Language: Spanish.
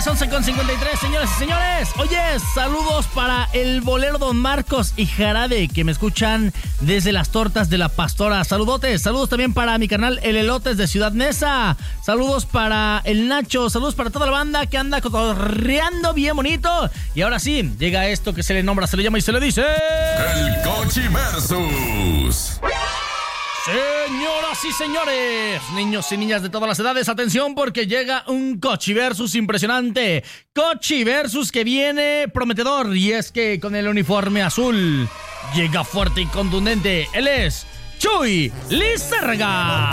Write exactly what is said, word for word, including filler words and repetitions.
tres, once con cincuenta y tres, señoras y señores. Oye, saludos para el bolero Don Marcos y Jarabe, que me escuchan desde las tortas de la Pastora. Saludotes, saludos también para mi canal El Elotes de Ciudad Neza. Saludos para el Nacho, saludos para toda la banda que anda cotorreando bien bonito. Y ahora sí, llega esto que se le nombra, se le llama y se le dice... El Cochi Versus. Señoras y señores, niños y niñas de todas las edades, atención porque llega un Cochi Versus impresionante. Cochi Versus que viene prometedor, y es que con el uniforme azul llega fuerte y contundente. Él es Chuy Lizárraga.